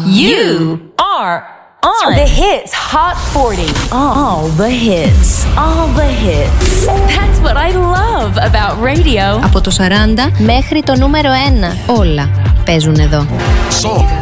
You are on The Hits Hot 40. All the hits. All the hits. That's what I love about radio. Από το 40 μέχρι το νούμερο 1. Όλα παίζουν εδώ. Song